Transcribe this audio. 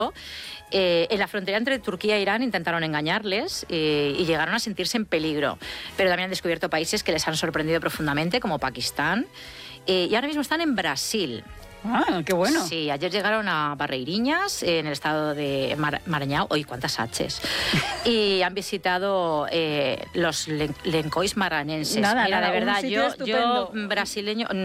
En la frontera entre Turquía e Irán intentaron engañarles y llegaron a sentirse en peligro, pero también han descubierto países que les han sorprendido profundamente, como Pakistán, y ahora mismo están en Brasil. Ah, qué bueno. Sí, ayer llegaron a Barreirinhas, en el estado de Maranhão. Hoy, ¿cuántas H's? Y han visitado los Lençóis Maranhenses. Nada, Mira, nada, de verdad, un sitio yo estupendo. brasileño...